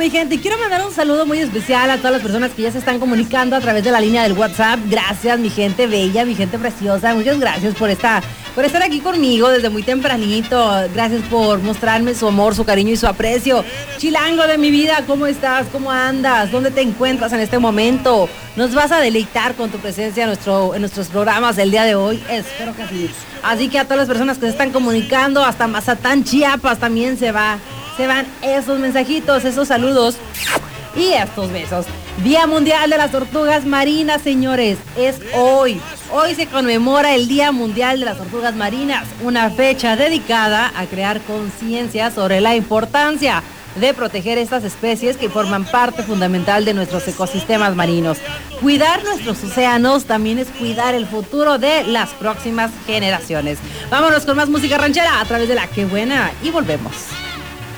mi gente, quiero mandar un saludo muy especial a todas las personas que ya se están comunicando a través de la línea del WhatsApp. Gracias, mi gente bella, mi gente preciosa. Muchas gracias por estar aquí conmigo desde muy tempranito. Gracias por mostrarme su amor, su cariño y su aprecio. Chilango de mi vida, ¿cómo estás? ¿Cómo andas? ¿Dónde te encuentras en este momento? ¿Nos vas a deleitar con tu presencia en nuestros programas el día de hoy? Espero que sí. Así que a todas las personas que se están comunicando, hasta Mazatán, Chiapas también se van esos mensajitos, esos saludos y estos besos. Día Mundial de las Tortugas Marinas, señores, es hoy. Hoy se conmemora el Día Mundial de las Tortugas Marinas, una fecha dedicada a crear conciencia sobre la importancia de proteger estas especies que forman parte fundamental de nuestros ecosistemas marinos. Cuidar nuestros océanos también es cuidar el futuro de las próximas generaciones. Vámonos con más música ranchera a través de La Qué Buena y volvemos.